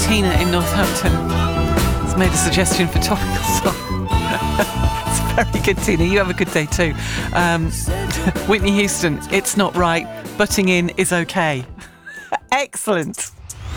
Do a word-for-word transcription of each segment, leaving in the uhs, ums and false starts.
Tina in Northampton has made a suggestion for topical song. It's very good, Tina. You have a good day too. Um, Whitney Houston, It's Not Right. Butting in is okay. Excellent.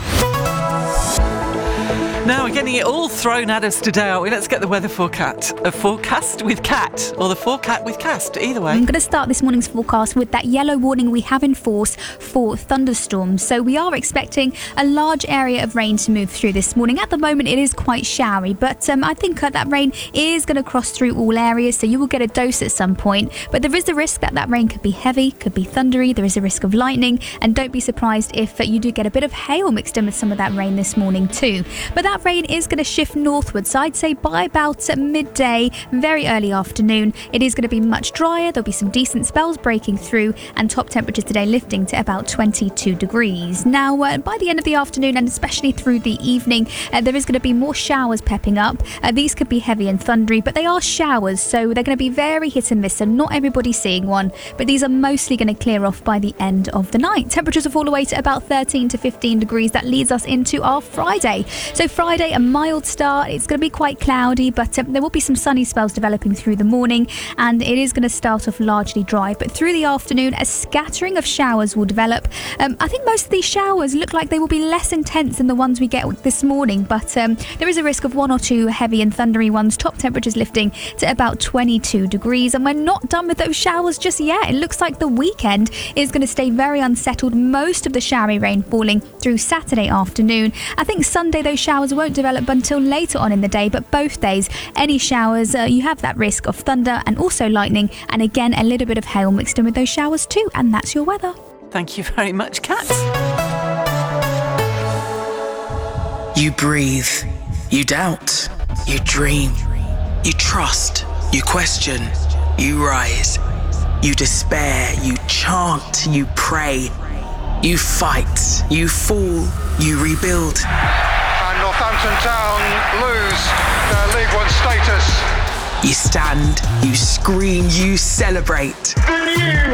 Now we're getting it all thrown at us today, aren't we? Let's get the weather forecast. A forecast with Cat, or the forecast with Cast, either way. I'm going to start this morning's forecast with that yellow warning we have in force for thunderstorms. So we are expecting a large area of rain to move through this morning. At the moment it is quite showery, but um, I think uh, that rain is going to cross through all areas, so you will get a dose at some point. But there is a risk that that rain could be heavy, could be thundery, there is a risk of lightning, and don't be surprised if uh, you do get a bit of hail mixed in with some of that rain this morning too. But that rain is going to shift northwards, I'd say by about midday, very early afternoon. It is going to be much drier, there'll be some decent spells breaking through, and top temperatures today lifting to about twenty-two degrees. Now, uh, by the end of the afternoon, and especially through the evening, uh, there is going to be more showers pepping up. Uh, these could be heavy and thundery, but they are showers, so they're going to be very hit and miss, and not everybody's seeing one, but these are mostly going to clear off by the end of the night. Temperatures will fall away to about thirteen to fifteen degrees. That leads us into our Friday. So Friday, a mild start. It's going to be quite cloudy, but um, there will be some sunny spells developing through the morning, and it is going to start off largely dry. But through the afternoon, a scattering of showers will develop. Um, I think most of these showers look like they will be less intense than the ones we get this morning, but um, there is a risk of one or two heavy and thundery ones. Top temperatures lifting to about twenty-two degrees, and we're not done with those showers just yet. It looks like the weekend is going to stay very unsettled. Most of the showery rain falling through Saturday afternoon. I think Sunday those showers won't develop until later on in the day, but both days, any showers, uh, you have that risk of thunder and also lightning, and again a little bit of hail mixed in with those showers too. And that's your weather. Thank you very much, Kat. You breathe, you doubt, you dream, you trust, you question, you rise, you despair, you chant, you pray, you fight, you fall, you rebuild. Northampton Town lose their League One status. You stand, you scream, you celebrate.